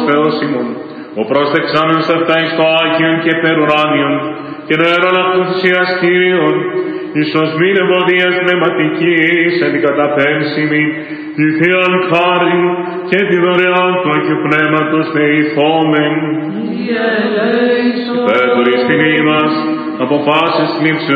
Θεός ημών, ο προστεξάμενος αυτά εις το Άγιον και περουράνιον, και νερόν αυτού θυσιαστήριον, εις ως μην εμποδίας πνευματικής αντικαταπέμψιμη, τη Θείαν χάριν και τη δωρεάν του Αγίου Πνεύματος θεηθόμεν. Πέτωρης την ημάς, αποφάσεις λήψεως